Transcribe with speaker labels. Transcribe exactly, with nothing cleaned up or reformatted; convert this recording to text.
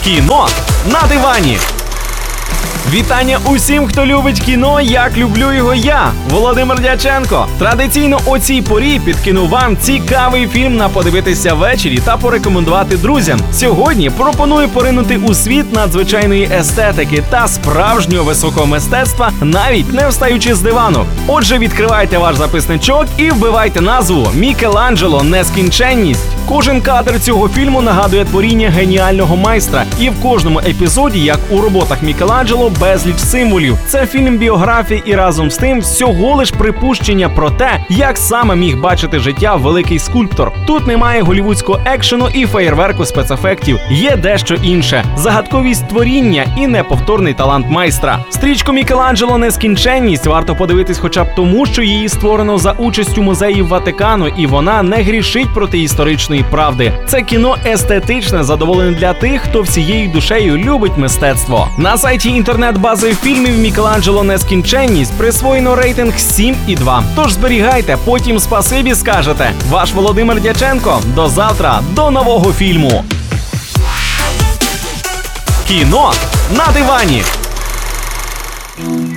Speaker 1: Кіно на дивані. Вітання усім, хто любить кіно, як люблю його я, Володимир Дяченко. Традиційно о цій порі підкину вам цікавий фільм на подивитися ввечері та порекомендувати друзям. Сьогодні пропоную поринути у світ надзвичайної естетики та справжнього високого мистецтва, навіть не встаючи з дивану. Отже, відкривайте ваш записничок і вбивайте назву «Мікеланджело. Нескінченність». Кожен кадр цього фільму нагадує творіння геніального майстра. І в кожному епізоді, як у роботах Мікеланджело, безліч символів. Це фільм-біографії і разом з тим всього лиш припущення про те, як саме міг бачити життя великий скульптор. Тут немає голівудського екшену і феєрверку спецефектів. Є дещо інше – загадковість творіння і неповторний талант майстра. Стрічку «Мікеланджело. Нескінченність» варто подивитись хоча б тому, що її створено за участю музеїв Ватикану, і вона не грішить проти історичної правди. Це кіно естетичне задоволення для тих, хто всією душею любить мистецтво. На сайті інтернет-бази фільмів «Мікеланджело. Нескінченність» присвоєно рейтинг сім і два. Тож зберігайте, потім спасибі скажете. Ваш Володимир Дяченко. До завтра, до нового фільму. Кіно на дивані.